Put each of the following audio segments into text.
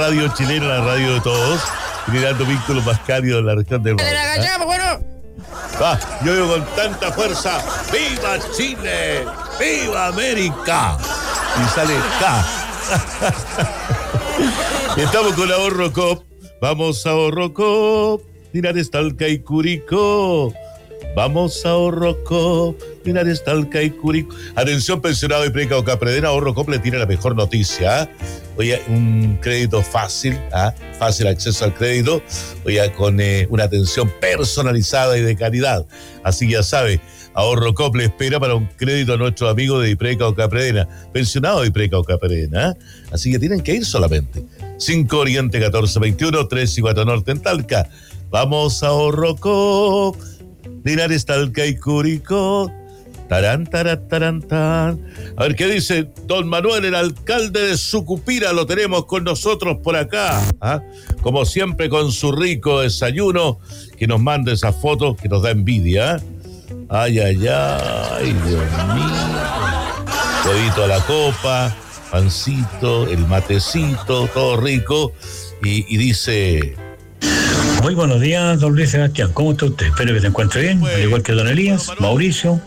radio chilena, la radio de todos, generando vínculos más cálidos en la región del Maule. Yo digo con tanta fuerza, ¡viva Chile! ¡Viva América! Y sale K. Estamos con Ahorro Coop. Vamos a Ahorro Coop. Linares, Talca y Curicó. Vamos a Ahorro Coop. Linares, Talca y Curicó. Atención, pensionado y preca o Capredena. Ahorro Coop le tiene la mejor noticia. Oye, un crédito fácil, fácil acceso al crédito. Oye, con una atención personalizada y de calidad. Así que ya sabe, Ahorro Coop le espera para un crédito a nuestros amigos de Ipreca o Capredena, pensionado de Ipreca o Capredena. Así que tienen que ir solamente. 5 Oriente 1421, 3 y 4 Norte en Talca. Vamos a Ahorro Coop. Linares, Talca y Curicó. Tarán, tarán, tarán, tarán. A ver qué dice don Manuel, el alcalde de Sucupira. Lo tenemos con nosotros por acá, como siempre, con su rico desayuno, que nos manda esas fotos que nos da envidia. Ay, ay, ay, Dios mío. Huevito a la copa, pancito, el matecito, todo rico. Y dice: muy buenos días, don Luis Sebastián. ¿Cómo está usted? Espero que se encuentre bien, al igual que don Elías, Mauricio,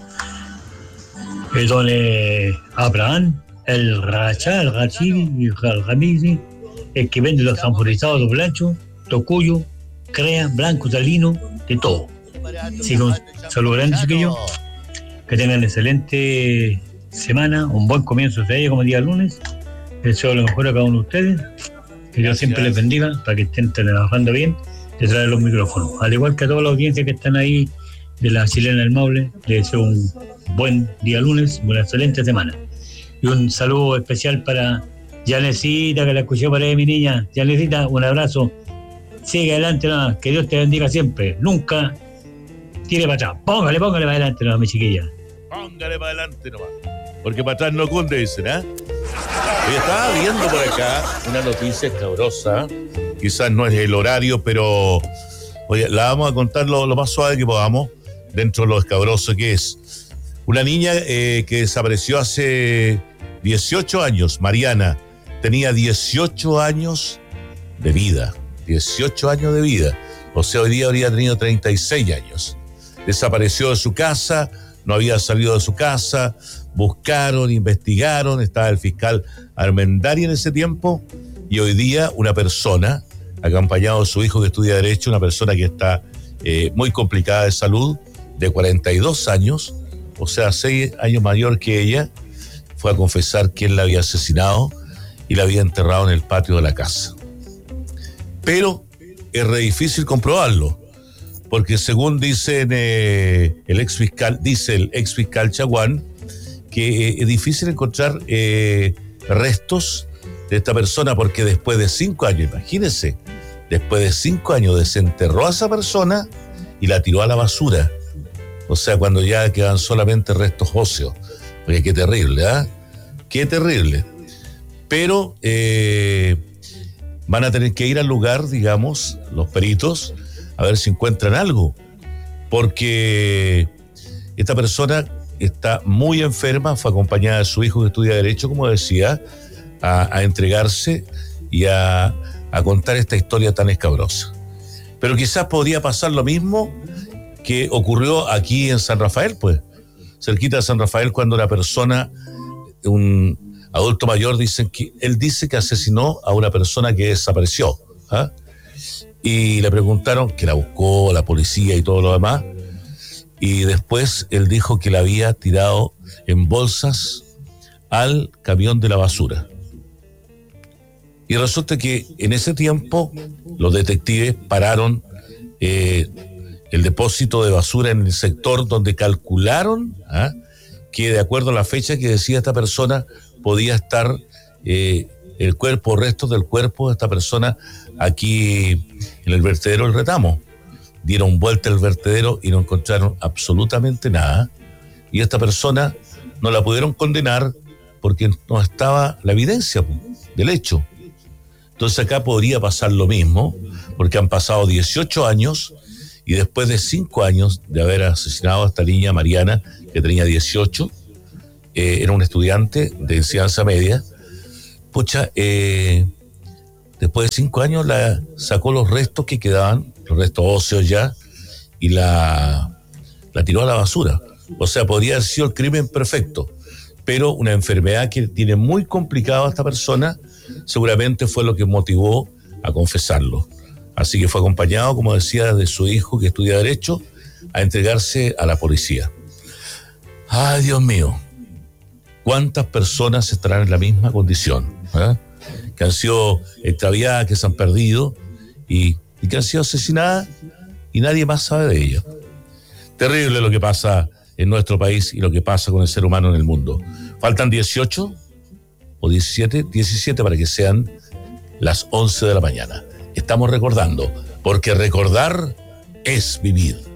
el don Abraham, el Rachá, el Rachiri, el Ramizi, el que vende los tamborizados, los blanchos, tocuyo, crea, blanco, talino, de todo. Así que un saludo grande, chiquillos. Que tengan excelente semana, un buen comienzo de ella como día lunes. Deseo lo mejor a cada uno de ustedes. Que Dios siempre les bendiga para que estén trabajando bien detrás de los micrófonos. Al igual que a toda la audiencia que están ahí de la Chilena del Maule, les deseo un buen día lunes, una excelente semana. Y un saludo especial para Yanecita, que la escuché por ahí, mi niña. Yanecita, un abrazo. Sigue adelante nomás, que Dios te bendiga siempre. Nunca tire para atrás. Póngale para adelante nomás, mi chiquilla. Póngale para adelante nomás. Porque para atrás no cunde, dicen, Yo estaba viendo por acá una noticia escabrosa. Quizás no es el horario, pero oye, la vamos a contar lo más suave que podamos, dentro de lo escabroso que es. Una niña que desapareció hace 18 años, Mariana, tenía 18 años de vida. 18 años de vida. O sea, hoy día habría tenido 36 años. Desapareció de su casa, no había salido de su casa, buscaron, investigaron, estaba el fiscal Armendari en ese tiempo, y hoy día una persona, acompañado de su hijo que estudia Derecho, una persona que está muy complicada de salud, de 42 años, o sea, 6 años mayor que ella, fue a confesar que él la había asesinado y la había enterrado en el patio de la casa. Pero es re difícil comprobarlo, porque según dicen el exfiscal Chaguán, que es difícil encontrar restos de esta persona, porque después de 5 años, imagínense, después de 5 años desenterró a esa persona y la tiró a la basura. O sea, cuando ya quedan solamente restos óseos. Oye, qué terrible, Qué terrible. Pero van a tener que ir al lugar, digamos, los peritos, a ver si encuentran algo. Porque esta persona está muy enferma, fue acompañada de su hijo que estudia Derecho, como decía, a entregarse y a contar esta historia tan escabrosa. Pero quizás podría pasar lo mismo que ocurrió aquí en San Rafael, pues, cerquita de San Rafael, cuando una persona, un adulto mayor, él dice que asesinó a una persona que desapareció, y le preguntaron, que la buscó la policía y todo lo demás, y después él dijo que la había tirado en bolsas al camión de la basura. Y resulta que en ese tiempo los detectives pararon el depósito de basura en el sector donde calcularon que, de acuerdo a la fecha que decía esta persona, podía estar el cuerpo, restos del cuerpo de esta persona aquí en el vertedero del Retamo. Dieron vuelta al vertedero y no encontraron absolutamente nada. Y esta persona no la pudieron condenar porque no estaba la evidencia del hecho. Entonces acá podría pasar lo mismo, porque han pasado 18 años y después de 5 años de haber asesinado a esta niña Mariana, que tenía 18, era un estudiante de enseñanza media, después de 5 años sacó los restos que quedaban, los restos óseos ya, y la tiró a la basura. O sea, podría haber sido el crimen perfecto, pero una enfermedad que tiene muy complicado a esta persona seguramente fue lo que motivó a confesarlo. Así que fue acompañado, como decía, de su hijo que estudia Derecho, a entregarse a la policía. ¡Ay, Dios mío! ¿Cuántas personas estarán en la misma condición? Que han sido extraviadas, que se han perdido y que han sido asesinadas y nadie más sabe de ellas. Terrible lo que pasa en nuestro país y lo que pasa con el ser humano en el mundo. Faltan 18 o 17 para que sean las 11 de la mañana. Estamos recordando, porque recordar es vivir.